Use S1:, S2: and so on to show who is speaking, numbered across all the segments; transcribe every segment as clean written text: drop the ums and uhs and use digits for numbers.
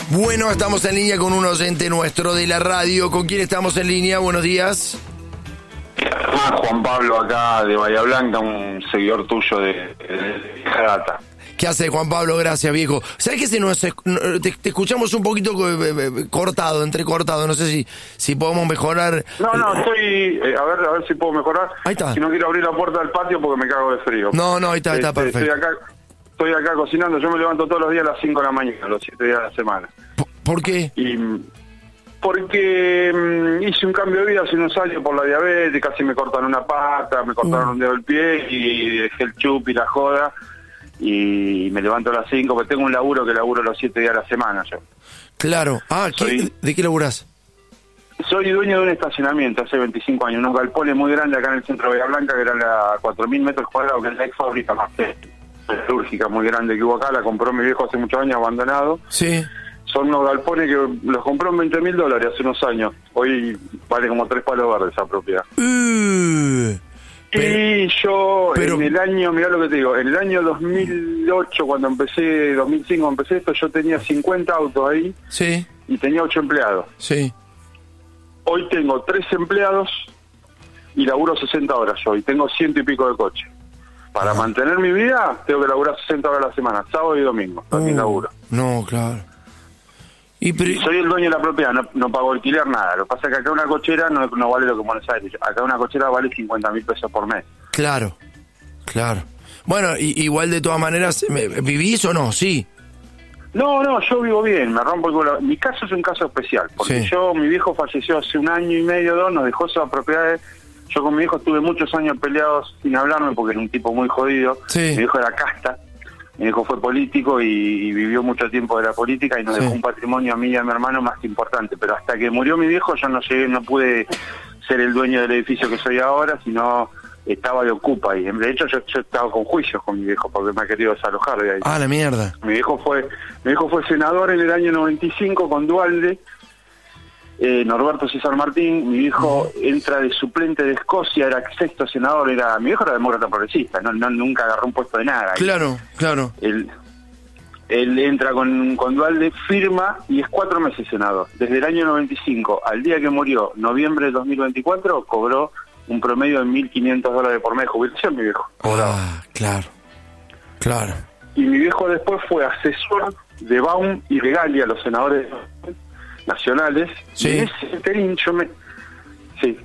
S1: Bueno, estamos en línea con un oyente nuestro de la radio. ¿Con quién estamos en línea? Buenos días.
S2: Juan Pablo acá de Bahía Blanca, un seguidor tuyo de Vieja Data.
S1: ¿Qué hace, Juan Pablo? Gracias, viejo. ¿Sabes que te escuchamos un poquito cortado, entrecortado? No sé si podemos mejorar.
S2: No, estoy... a ver si puedo mejorar.
S1: Ahí está.
S2: Si no quiero abrir la puerta del patio porque me cago de frío.
S1: No, ahí está perfecto.
S2: Estoy acá cocinando. Yo me levanto todos los días a las 5 de la mañana, los 7 días de la semana.
S1: ¿Por qué?
S2: Porque hice un cambio de vida hace unos años por la diabetes, casi me cortan una pata, me cortaron un dedo del pie y dejé el chup y la joda y me levanto a las 5 porque tengo un laburo que laburo los 7 días a la semana yo.
S1: Claro. ¿De qué laburás?
S2: Soy dueño de un estacionamiento hace 25 años, unos galpones muy grandes acá en el centro de Bahía Blanca que eran a 4.000 metros cuadrados, que es la ex fábrica más metalúrgica muy grande que hubo acá, la compró mi viejo hace muchos años abandonado.
S1: Sí.
S2: Son unos galpones que los compró en $20.000 hace unos años. Hoy vale como 3 palos verdes esa propiedad. Y yo en el año, mirá lo que te digo, en el año 2008 cuando empecé, 2005 empecé esto, yo tenía 50 autos ahí.
S1: Sí.
S2: Y tenía 8 empleados.
S1: Sí.
S2: Hoy tengo 3 empleados y laburo 60 horas yo y tengo 100 y pico de coche. Para mantener mi vida tengo que laburar 60 horas a la semana, sábado y domingo, también laburo.
S1: No, claro.
S2: Y soy el dueño de la propiedad, no pago alquiler, nada. Lo que pasa es que acá una cochera no vale lo que en Buenos Aires. Acá una cochera vale 50.000 pesos por mes.
S1: Claro. Bueno, igual de todas maneras, ¿vivís o no? Sí.
S2: No, yo vivo bien, me rompo el culo. Mi caso es un caso especial, porque sí. Mi viejo falleció hace 1 año y medio, 2, nos dejó esas propiedades. Yo con mi viejo estuve muchos años peleados sin hablarme, porque era un tipo muy jodido. Sí. Mi viejo era casta. Mi hijo fue político y vivió mucho tiempo de la política y nos dejó un patrimonio a mí y a mi hermano más que importante. Pero hasta que murió mi viejo yo no pude ser el dueño del edificio que soy ahora, sino estaba de ocupa ahí. De hecho yo estaba con juicios con mi viejo porque me ha querido desalojar de ahí.
S1: Ah, la mierda.
S2: Mi viejo fue senador en el año 95 con Duhalde. Norberto César Martín, mi viejo entra de suplente de Escocia, era 6º senador, mi viejo era demócrata progresista, nunca agarró un puesto de nada.
S1: Claro.
S2: Él entra con Duhalde, firma y es 4 meses senador. Desde el año 95 al día que murió, noviembre de 2024, cobró un promedio de $1.500 por mes de jubilación, mi viejo.
S1: Ah, claro.
S2: Y mi viejo después fue asesor de Baum y Regalia, los senadores nacionales.
S1: Sí.
S2: En ese interín Sí,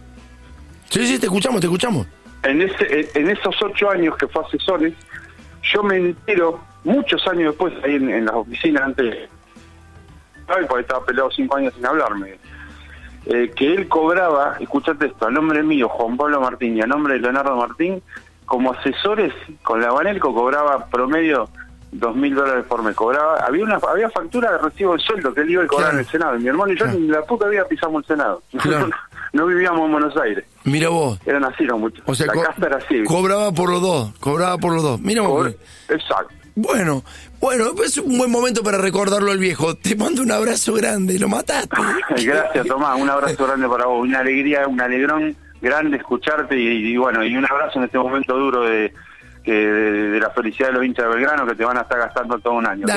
S1: te escuchamos. En
S2: esos 8 años que fue asesores, yo me entero, muchos años después, ahí en las oficinas, antes, porque estaba peleado 5 años sin hablarme, que él cobraba, escuchate esto, a nombre mío, Juan Pablo Martín, y a nombre de Leonardo Martín, como asesores, con la Banelco cobraba promedio $2.000 por mes. Cobraba, había factura de recibo de sueldo que él iba a cobrar en el Senado. Y mi hermano y yo ni la puta vida pisamos el Senado. No vivíamos en Buenos Aires.
S1: Mira vos.
S2: Eran así los muchachos.
S1: O sea,
S2: la casa era así.
S1: Cobraba por los dos. Mira vos.
S2: Exacto.
S1: Bueno, es un buen momento para recordarlo al viejo. Te mando un abrazo grande, lo mataste.
S2: Gracias, Tomás. Un abrazo grande para vos. Una alegría, un alegrón grande escucharte y un abrazo en este momento duro de la felicidad de los hinchas de Belgrano que te van a estar gastando todo un año.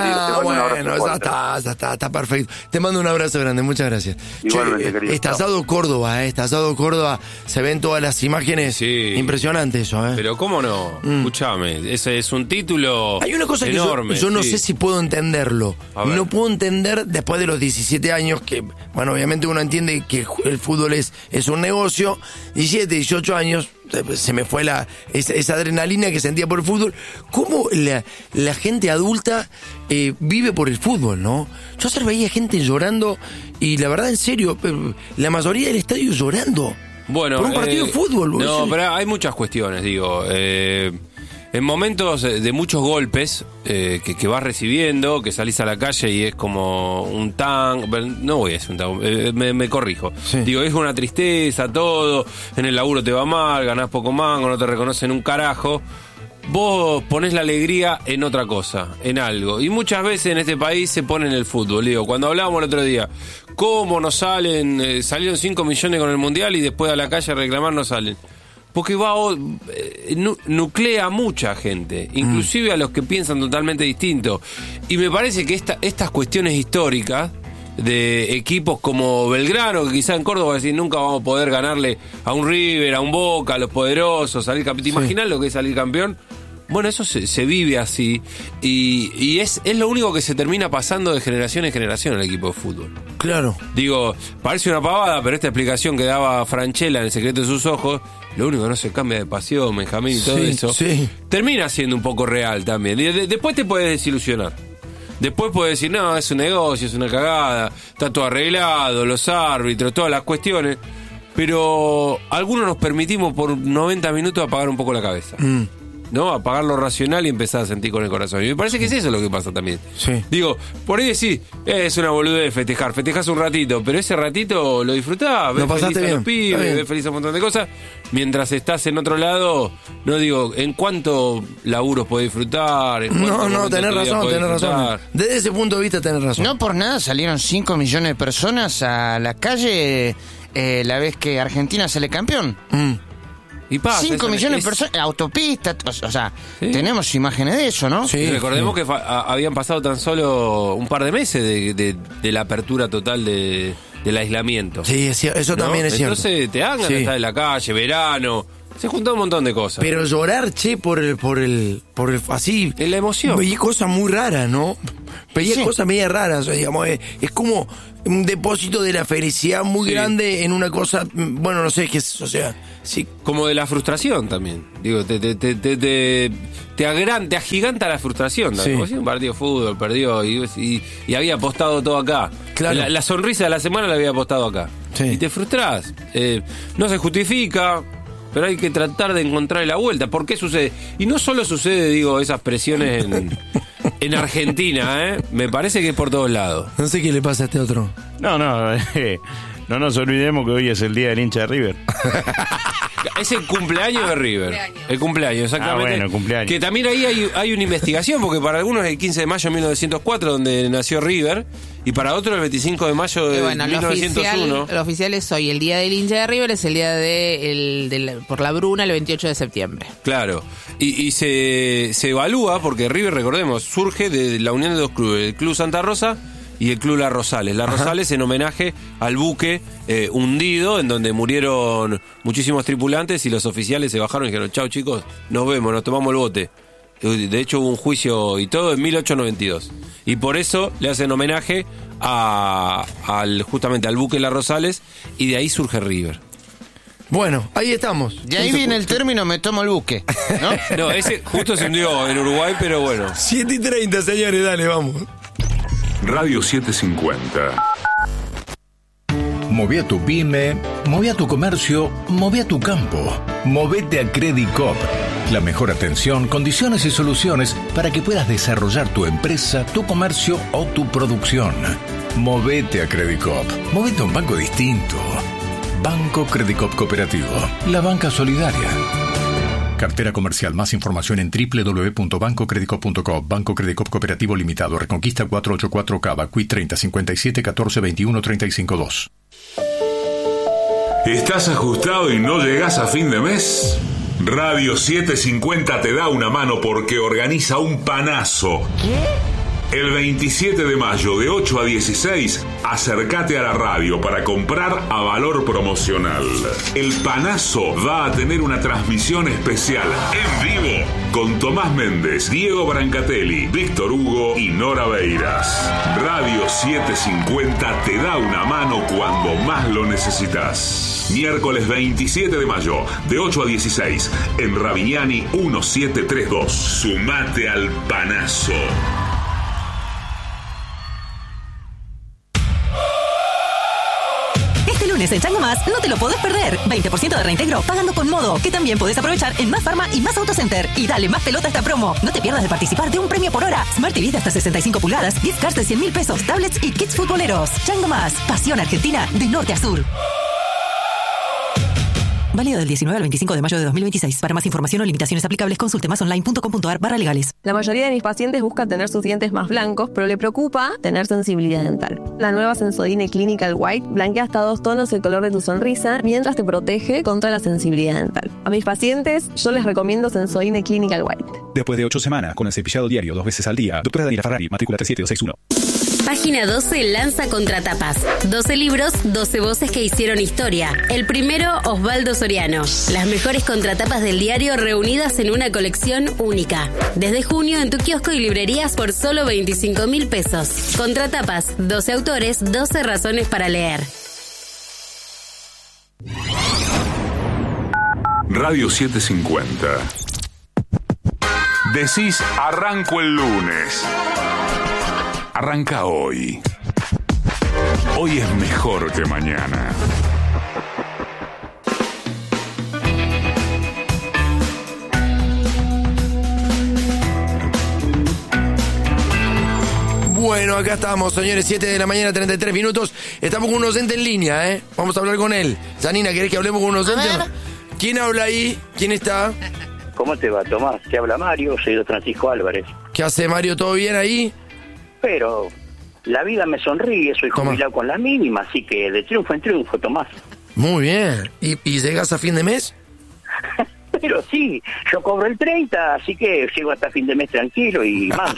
S1: Ya está perfecto. Te mando un abrazo grande, muchas gracias.
S2: Igualmente, querido.
S1: Estallado Córdoba, se ven todas las imágenes. Sí. Impresionante eso,
S3: Pero cómo no, escúchame, ese es un título.
S1: Hay una cosa
S3: enorme,
S1: que yo no sé si puedo entenderlo. No puedo entender después de los 17 años que, obviamente uno entiende que el fútbol es un negocio. 17, 18 años, se me fue esa adrenalina que sentía por el fútbol. ¿Cómo la gente adulta vive por el fútbol, no? Yo ayer veía gente llorando y la verdad, en serio, la mayoría del estadio llorando.
S3: Bueno,
S1: por un partido de fútbol.
S3: No, pero hay muchas cuestiones, digo. En momentos de muchos golpes que vas recibiendo, que salís a la calle y es como un no voy a decir un tango, me corrijo. Sí. Digo, es una tristeza todo, en el laburo te va mal, ganás poco mango, no te reconocen un carajo. Vos ponés la alegría en otra cosa, en algo. Y muchas veces en este país se pone en el fútbol. Digo, cuando hablábamos el otro día, ¿cómo nos salieron 5 millones con el Mundial y después a la calle a reclamar no salen? porque nuclea a mucha gente, inclusive a los que piensan totalmente distinto. Y me parece que estas cuestiones históricas de equipos como Belgrano, que quizá en Córdoba decir nunca vamos a poder ganarle a un River, a un Boca, a los poderosos, salir campeón. ¿Te imaginas lo que es salir campeón? Bueno, eso se vive así y es lo único que se termina pasando de generación en generación en el equipo de fútbol.
S1: Claro.
S3: Digo, parece una pavada, pero esta explicación que daba Franchella en El secreto de sus ojos, lo único que no se cambia de pasión, Benjamín y todo eso, termina siendo un poco real también. Y después te puedes desilusionar. Después puedes decir, no, es un negocio, es una cagada, está todo arreglado, los árbitros, todas las cuestiones. Pero algunos nos permitimos por 90 minutos apagar un poco la cabeza. ¿No? Apagar lo racional y empezar a sentir con el corazón. Y me parece que es eso lo que pasa también. Digo, por ahí decís, es una boludez festejás un ratito, pero ese ratito lo disfrutás, ves feliz a los pibes, ves feliz a un montón de cosas, mientras estás en otro lado, no digo, ¿en cuánto laburos podés disfrutar?
S1: No, tenés razón. Desde ese punto de vista tenés razón.
S4: No por nada salieron 5 millones de personas a la calle la vez que Argentina sale campeón.
S3: Y pasa,
S4: 5 millones de personas, autopistas, o sea, tenemos imágenes de eso, ¿no?
S3: Sí, recordemos que habían pasado tan solo un par de meses de la apertura total del aislamiento.
S1: Sí, eso también es cierto.
S3: Entonces te dan ganas de estar en la calle, verano, se juntó un montón de cosas.
S1: Pero llorar, por el así.
S3: Es la emoción.
S1: Veía cosas muy raras, ¿no? Veía cosas medio raras, o sea, digamos, es como un depósito de la felicidad muy grande en una cosa, bueno, no sé qué es, o sea, sí.
S3: Como de la frustración también. Digo, te agiganta la frustración. Como si un partido de fútbol perdió y había apostado todo acá.
S1: Claro.
S3: La sonrisa de la semana la había apostado acá. Y te frustrás. No se justifica, pero hay que tratar de encontrar la vuelta. ¿Por qué sucede? Y no solo sucede, digo, esas presiones en Argentina, me parece que es por todos lados.
S1: No sé qué le pasa a este otro.
S5: No nos olvidemos que hoy es el día del hincha de River.
S3: Es el cumpleaños de River. El cumpleaños, exactamente.
S5: Bueno, cumpleaños.
S3: Que también ahí hay una investigación, porque para algunos es el 15 de mayo de 1904, donde nació River, y para otros el 25 de mayo de 1901.
S6: Lo oficial es hoy. El día del hincha de River es el día por la Bruna, el 28 de septiembre.
S3: Claro. Y se evalúa, porque River, recordemos, surge de la unión de dos clubes, el Club Santa Rosa y el Club Las Rosales. Las Rosales en homenaje al buque hundido, en donde murieron muchísimos tripulantes y los oficiales se bajaron y dijeron, chau chicos, nos vemos, nos tomamos el bote. De hecho hubo un juicio y todo en 1892. Y por eso le hacen homenaje justamente al buque Las Rosales, y de ahí surge River.
S1: Bueno, ahí estamos.
S4: De ahí viene el término me tomo el buque, ¿no?
S3: No, ese justo se hundió en Uruguay, pero bueno.
S1: 7:30, señores, dale, vamos.
S7: Radio 750.
S8: Moví a tu pyme, moví a tu comercio, moví a tu campo. Movete a Credit Coop. La mejor atención, condiciones y soluciones para que puedas desarrollar tu empresa, tu comercio o tu producción. Movete a Credit Coop. Movete a un banco distinto. Banco Credit Coop Cooperativo. La banca solidaria. Cartera comercial. Más información en www.bancocreditcoop.com. Banco Credit Coop Cooperativo Limitado. Reconquista 484 Cava. Qui 30 57 14 21 35 2.
S7: ¿Estás ajustado y no llegas a fin de mes? Radio 750 te da una mano porque organiza un panazo. ¿Qué? El 27 de mayo de 8 a 16, acércate a la radio para comprar a valor promocional. El panazo va a tener una transmisión especial en vivo con Tomás Méndez, Diego Brancatelli, Víctor Hugo y Nora Beiras. Radio 750 te da una mano cuando más lo necesitas. Miércoles 27 de mayo, de 8 a 16, en Ravignani 1732. Sumate al panazo.
S9: En Chango Más no te lo podés perder. 20% de reintegro pagando con Modo, que también podés aprovechar en Más Pharma y Más Autocenter. Y dale más pelota a esta promo. No te pierdas de participar de un premio por hora. Smart TV de hasta 65 pulgadas, gift cards de 100.000 pesos, tablets y kits futboleros. Chango Más, pasión argentina de norte a sur. Válido del 19 al 25 de mayo de 2026. Para más información o limitaciones aplicables, consulte masonline.com.ar/legales.
S10: La mayoría de mis pacientes buscan tener sus dientes más blancos, pero le preocupa tener sensibilidad dental. La nueva Sensodyne Clinical White blanquea hasta 2 tonos el color de tu sonrisa, mientras te protege contra la sensibilidad dental. A mis pacientes, yo les recomiendo Sensodyne Clinical White.
S11: Después de 8 semanas, con el cepillado diario 2 veces al día, doctora Daniela Ferrari, matrícula 37261.
S12: Página 12 lanza Contratapas. 12 libros, 12 voces que hicieron historia. El primero, Osvaldo Soriano. Las mejores contratapas del diario reunidas en una colección única. Desde junio en tu kiosco y librerías por solo 25.000 pesos. Contratapas, 12 autores, 12 razones para leer.
S7: Radio 750. Decís arranco el lunes. Arranca hoy. Hoy es mejor que mañana.
S1: Bueno, acá estamos, señores, 7 de la mañana, 33 minutos. Estamos con un docente en línea, ¿eh? Vamos a hablar con él. Janina, ¿querés que hablemos con un docente? ¿Quién habla ahí? ¿Quién está?
S13: ¿Cómo te va, Tomás? Te habla Mario, soy de Francisco Álvarez.
S1: ¿Qué hace, Mario? ¿Todo bien ahí?
S13: Pero la vida me sonríe, soy jubilado con la mínima, así que de triunfo en triunfo, Tomás.
S1: Muy bien. ¿Y llegas a fin de mes?
S13: Pero sí, yo cobro el 30, así que llego hasta fin de mes tranquilo y más.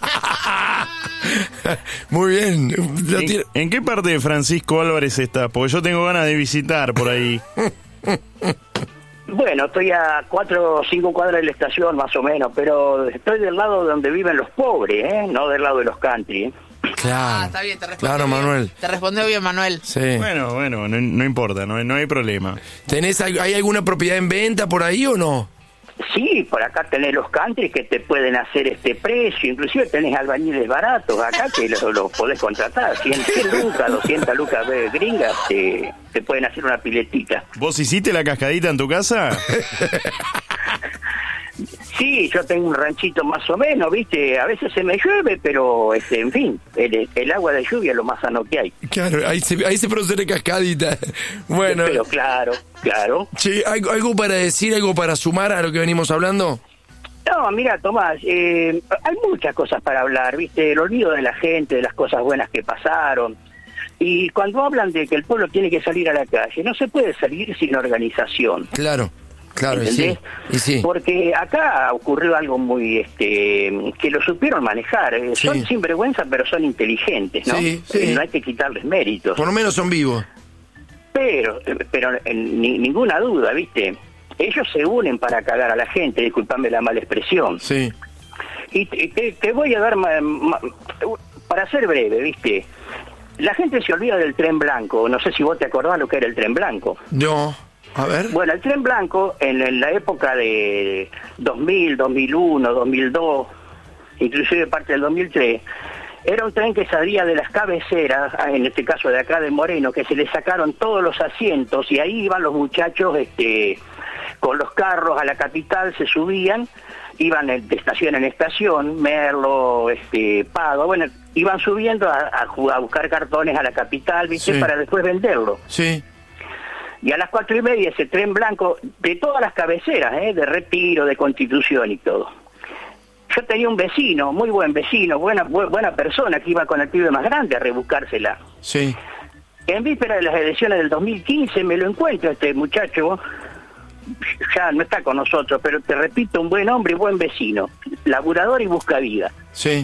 S5: Muy bien. ¿En qué parte de Francisco Álvarez está? Porque yo tengo ganas de visitar por ahí.
S13: Bueno, estoy a 4 o 5 cuadras de la estación, más o menos, pero estoy del lado donde viven los pobres, no del lado de los country, ¿eh?
S1: Claro.
S6: Está bien, te respondió
S1: Claro,
S6: bien.
S1: Manuel.
S6: Te respondió bien, Manuel.
S1: Sí.
S5: Bueno, no importa, no hay problema.
S1: ¿Hay alguna propiedad en venta por ahí o no?
S13: Sí, por acá tenés los country que te pueden hacer este precio, inclusive tenés albañiles baratos acá que los podés contratar, 100 lucas, 200 lucas gringas, te pueden hacer una piletita.
S5: ¿Vos hiciste la cascadita en tu casa?
S13: Sí, yo tengo un ranchito más o menos, ¿viste? A veces se me llueve, pero, en fin, el agua de lluvia es lo más sano que hay.
S1: Claro, ahí se produce la cascadita. Bueno.
S13: Pero claro.
S1: Che, ¿algo para decir, algo para sumar a lo que venimos hablando?
S13: No, mira, Tomás, hay muchas cosas para hablar, ¿viste? El olvido de la gente, de las cosas buenas que pasaron. Y cuando hablan de que el pueblo tiene que salir a la calle, no se puede salir sin organización.
S1: Claro,
S13: ¿entendés?
S1: Y sí.
S13: Porque acá ocurrió algo muy, que lo supieron manejar. Son sinvergüenza, pero son inteligentes, ¿no?
S1: Sí.
S13: No hay que quitarles méritos.
S1: Por lo menos son vivos.
S13: Pero ninguna duda, ¿viste? Ellos se unen para cagar a la gente, disculpame la mala expresión.
S1: Sí.
S13: Y te voy a dar, para ser breve, ¿viste? La gente se olvida del tren blanco. No sé si vos te acordás lo que era el tren blanco.
S1: No. A ver.
S13: Bueno, el tren blanco, en la época de 2000, 2001, 2002, inclusive parte del 2003, era un tren que salía de las cabeceras, en este caso de acá de Moreno, que se le sacaron todos los asientos y ahí iban los muchachos con los carros a la capital, se subían, iban de estación en estación, Merlo, Pado, bueno, iban subiendo a buscar cartones a la capital, ¿viste?
S1: Sí.
S13: Para después venderlo.
S1: Sí.
S13: Y a las 4:30 ese tren blanco de todas las cabeceras, de Retiro, de Constitución y todo. Yo tenía un vecino, muy buen vecino, buena persona, que iba con el pibe más grande a rebuscársela.
S1: Sí.
S13: En víspera de las elecciones del 2015 me lo encuentro este muchacho, ya no está con nosotros, pero te repito, un buen hombre y buen vecino, laburador y busca vida.
S1: Sí.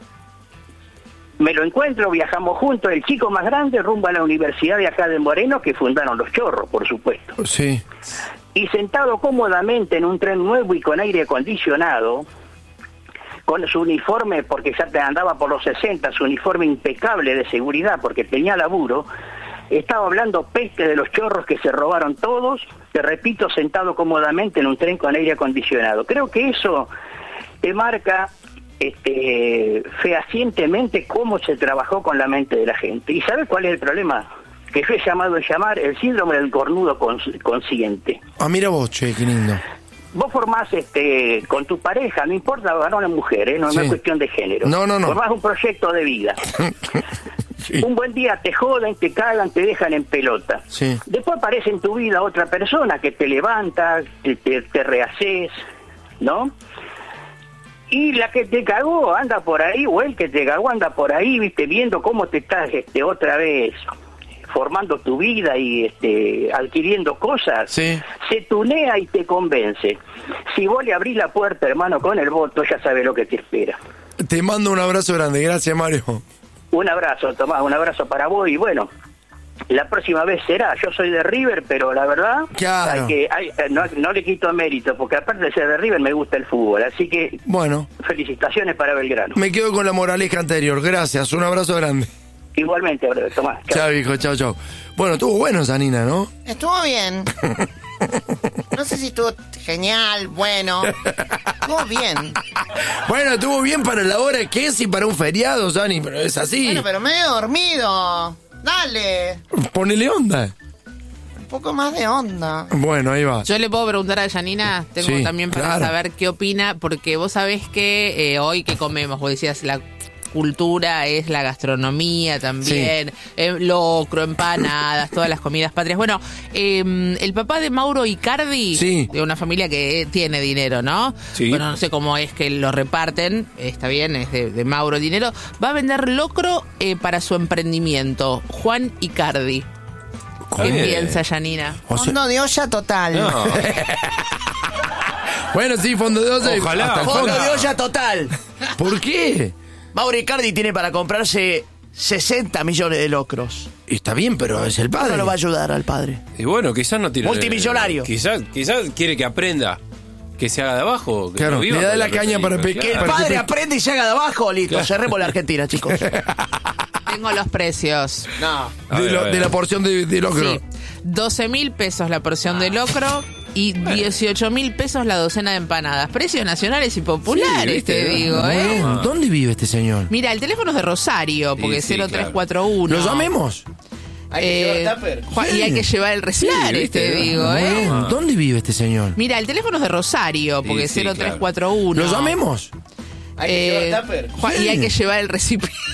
S13: Me lo encuentro, viajamos juntos, el chico más grande rumbo a la universidad de acá de Moreno, que fundaron los Chorros, por supuesto.
S1: Sí.
S13: Y sentado cómodamente en un tren nuevo y con aire acondicionado, con su uniforme, porque ya te andaba por los 60, su uniforme impecable de seguridad, porque tenía laburo, estaba hablando peste de los chorros que se robaron todos, te repito, sentado cómodamente en un tren con aire acondicionado. Creo que eso te marca fehacientemente cómo se trabajó con la mente de la gente. ¿Y sabes cuál es el problema? Que yo he llamado a llamar el síndrome del cornudo consciente.
S1: Ah, mira vos, che, qué lindo.
S13: Vos formás con tu pareja, no importa varón o mujer, no es cuestión de género.
S1: No.
S13: Formás un proyecto de vida. Un buen día te joden, te cagan, te dejan en pelota.
S1: Sí.
S13: Después aparece en tu vida otra persona que te levanta, te rehaces, ¿no? Y la que te cagó anda por ahí, o el que te cagó anda por ahí, viste, viendo cómo te estás otra vez formando tu vida y adquiriendo cosas.
S1: Sí.
S13: Se tunea y te convence. Si vos le abrís la puerta, hermano, con el voto, ya sabes lo que te espera.
S1: Te mando un abrazo grande. Gracias, Mario.
S13: Un abrazo, Tomás, un abrazo para vos. Y bueno, la próxima vez será. Yo soy de River, pero la verdad,
S1: claro,
S13: no le quito mérito, porque aparte de ser de River, me gusta el fútbol. Así que,
S1: bueno,
S13: felicitaciones para Belgrano.
S1: Me quedo con la moraleja anterior. Gracias, un abrazo grande.
S13: Igualmente, Tomás.
S1: Chao, hijo, chao. Bueno, estuvo bueno, Janina, ¿no?
S4: Estuvo bien. No sé si estuvo genial, bueno. Estuvo bien.
S1: Bueno, estuvo bien para la hora que es y para un feriado, Jani, pero es así.
S4: Bueno, pero medio dormido. Dale.
S1: Ponele onda.
S4: Un poco más de onda.
S1: Bueno, ahí va.
S6: Yo le puedo preguntar a Janina, tengo también para saber qué opina, porque vos sabés que hoy que comemos, vos decías la cultura es la gastronomía también, locro, empanadas, todas las comidas patrias. Bueno, el papá de Mauro Icardi, de una familia que tiene dinero, ¿no? Sí. Bueno, no sé cómo es que lo reparten, está bien, es de Mauro el dinero, va a vender locro para su emprendimiento, Juan Icardi. ¿Qué piensa, Janina?
S4: Fondo de olla total.
S3: No.
S1: Bueno, sí, fondo de olla.
S3: Ojalá.
S14: Fondo de olla total.
S1: ¿Por qué?
S14: Mauro Icardi tiene para comprarse 60 millones de locros.
S1: Está bien, pero es el padre.
S14: No lo va a ayudar al padre.
S3: Y bueno, quizás no tiene...
S14: Multimillonario.
S3: Quizás quiere que aprenda, que se haga de abajo. Que
S1: claro,
S3: viva
S1: le da la caña para
S14: Que el padre aprende y se haga de abajo, listo. Claro. Cerremos la Argentina, chicos.
S6: Tengo los precios.
S14: No.
S1: De la porción de locro.
S6: Sí. 12.000 pesos la porción de locro y 18.000 pesos la docena de empanadas. Precios nacionales y populares, te digo, ¿eh?
S1: ¿Dónde vive este señor?
S6: Mira, el teléfono es de Rosario, porque es 0341.
S1: Claro. ¿Lo llamemos?
S14: Hay que llevar tupper.
S6: Y hay que llevar el recipiente, te digo, ¿eh?
S1: ¿Dónde vive este señor?
S6: Mira, el teléfono es de Rosario, porque es 0341.
S1: ¿Lo llamemos?
S14: Hay que llevar tupper.
S6: Y hay que llevar el recipiente.